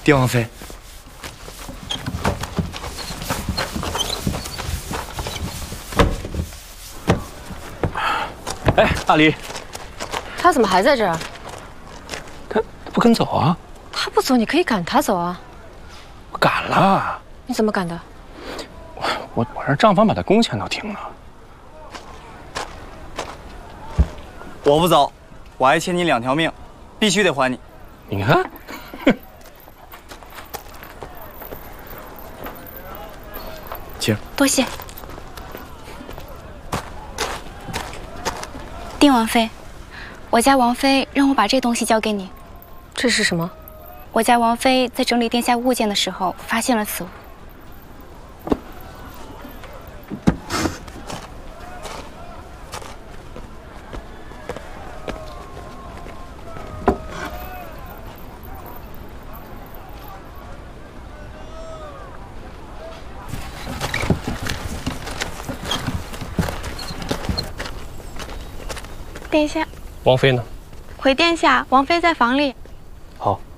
帝王妃。 哎，阿离， 他怎么还在这儿？ 他不肯走啊？ 他不走，你可以赶他走啊。 我赶了。 你怎么赶的？ 我让账房把他工钱都停了。 我不走，我还欠你2条命，必须得还你。 你看， 请。 多谢。丁王妃，我家王妃让我把这东西交给你。 这是什么？ 我家王妃在整理殿下物件的时候发现了此物。殿下， 王妃呢？ 回殿下，王妃在房里。 好。